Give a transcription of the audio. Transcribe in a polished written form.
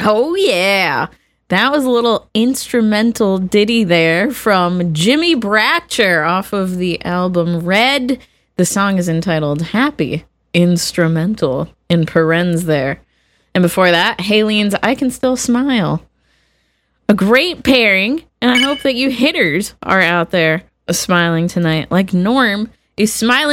Oh, yeah. That was a little instrumental ditty there from Jimmy Bratcher off of the album Red. The song is entitled Happy Instrumental in parens there. And before that, Halene's I Can Still Smile. A great pairing, and I hope that you hitters are out there smiling tonight like Norm is smiling